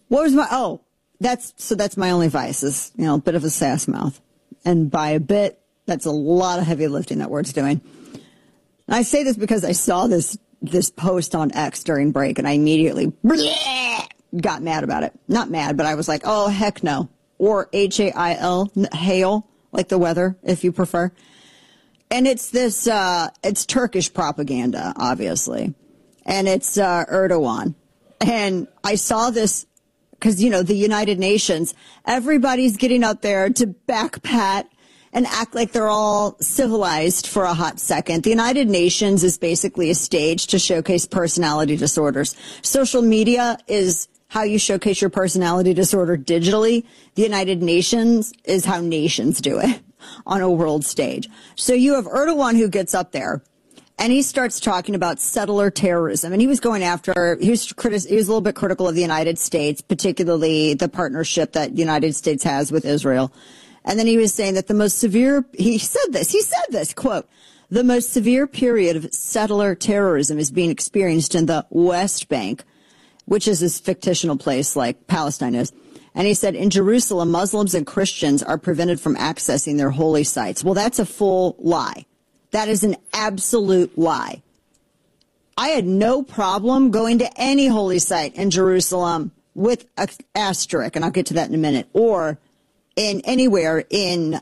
What was that's my only vice is, a bit of a sass mouth. And by a bit, that's a lot of heavy lifting that word's doing. And I say this because I saw this post on X during break, and I immediately got mad about it. Not mad, but I was like, oh, heck no. Or HAIL, hail, like the weather, if you prefer. And it's it's Turkish propaganda, obviously. And it's Erdogan. And I saw this because, the United Nations, everybody's getting up there to backpat and act like they're all civilized for a hot second. The United Nations is basically a stage to showcase personality disorders. Social media is how you showcase your personality disorder digitally. The United Nations is how nations do it on a world stage. So you have Erdogan who gets up there and he starts talking about settler terrorism. And he was going after, he was a little bit critical of the United States, particularly the partnership that the United States has with Israel. And then he was saying that he said this, quote, the most severe period of settler terrorism is being experienced in the West Bank, which is this fictional place like Palestine is. And he said, in Jerusalem, Muslims and Christians are prevented from accessing their holy sites. Well, that's a full lie. That is an absolute lie. I had no problem going to any holy site in Jerusalem with an asterisk, and I'll get to that in a minute, or in anywhere in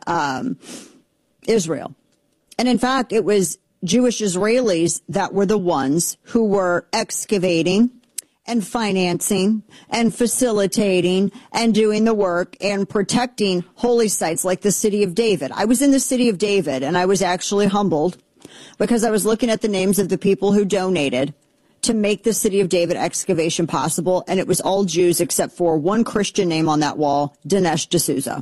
Israel. And in fact, it was Jewish Israelis that were the ones who were excavating and financing and facilitating and doing the work and protecting holy sites like the City of David. I was in the City of David, and I was actually humbled because I was looking at the names of the people who donated to make the City of David excavation possible, and it was all Jews except for one Christian name on that wall, Dinesh D'Souza,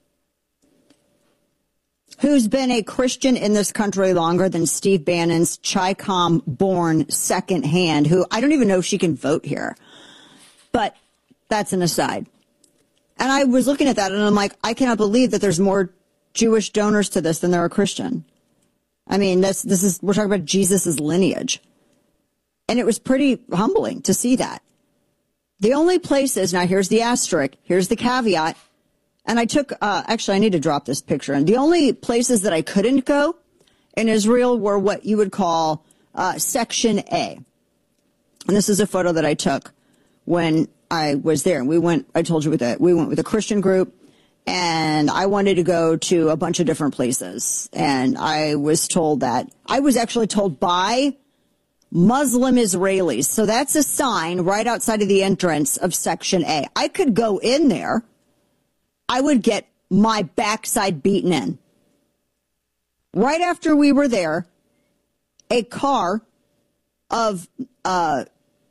who's been a Christian in this country longer than Steve Bannon's Chi-Com-born second hand, who I don't even know if she can vote here. But that's an aside. And I was looking at that, and I'm like, I cannot believe that there's more Jewish donors to this than there are Christian. I mean, we're talking about Jesus' lineage. And it was pretty humbling to see that. The only places, now here's the asterisk, here's the caveat, and I took, actually I need to drop this picture in. The only places that I couldn't go in Israel were what you would call Section A. And this is a photo that I took when I was there. And I told you we went with a Christian group, and I wanted to go to a bunch of different places. And I was actually told by Muslim Israelis. So that's a sign right outside of the entrance of Section A. I could go in there. I would get my backside beaten in. Right after we were there, a car of non-Muslim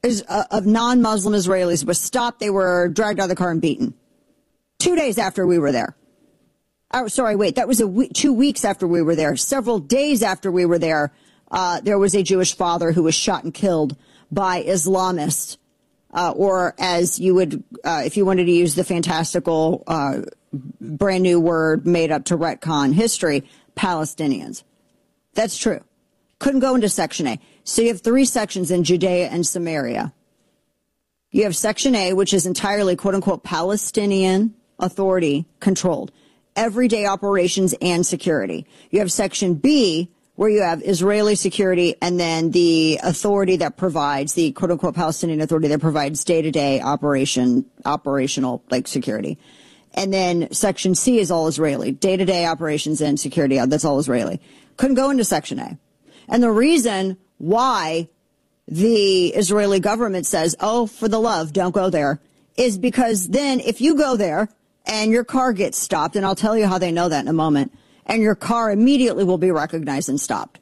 Israelis was stopped. They were dragged out of the car and beaten. 2 days after we were there. Oh, sorry, wait, that was 2 weeks after we were there. Several days after we were there, there was a Jewish father who was shot and killed by Islamists, or as you would, if you wanted to use the fantastical, brand new word made up to retcon history, Palestinians. That's true. Couldn't go into Section A. So you have 3 sections in Judea and Samaria. You have Section A, which is entirely, quote unquote, Palestinian Authority controlled. Everyday operations and security. You have Section B, where you have Israeli security, and then the authority that provides, the quote-unquote Palestinian Authority that provides day-to-day operational, like, security. And then Section C is all Israeli. Day-to-day operations and security, that's all Israeli. Couldn't go into Section A. And the reason why the Israeli government says, oh, for the love, don't go there, is because then if you go there and your car gets stopped, and I'll tell you how they know that in a moment, and your car immediately will be recognized and stopped.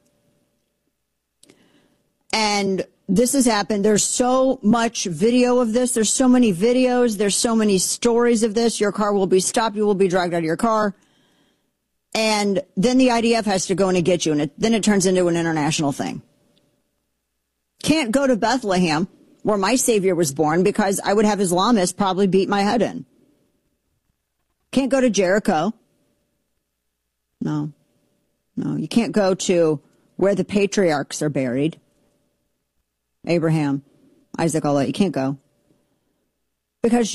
And this has happened. There's so much video of this. There's so many videos. There's so many stories of this. Your car will be stopped. You will be dragged out of your car. And then the IDF has to go in and get you. And then it turns into an international thing. Can't go to Bethlehem, where my Savior was born, because I would have Islamists probably beat my head in. Can't go to Jericho. No, you can't go to where the patriarchs are buried. Abraham, Isaac, all that. You can't go. Because